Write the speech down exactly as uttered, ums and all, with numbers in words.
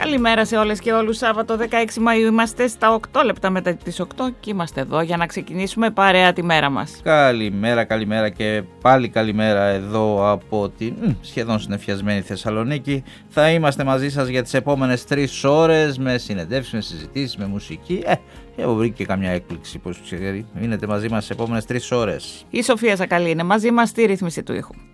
Καλημέρα σε όλες και όλους. Σάββατο δεκαέξι Μαΐου είμαστε στα οκτώ λεπτά μετά τις οκτώ και είμαστε εδώ για να ξεκινήσουμε παρέα τη μέρα μας. Καλημέρα, καλημέρα και πάλι καλημέρα εδώ από την μ, σχεδόν συννεφιασμένη Θεσσαλονίκη. Θα είμαστε μαζί σας για τις επόμενες τρεις ώρες με συνεντεύξεις, με συζητήσεις, με μουσική. Ε, έχω βρει και καμιά έκπληξη, πώς ξέρει. Μείνετε μαζί μας τις επόμενες τρεις ώρες. Η Σοφία Ζακαλή είναι μαζί μας στη ρύθμιση του ήχου.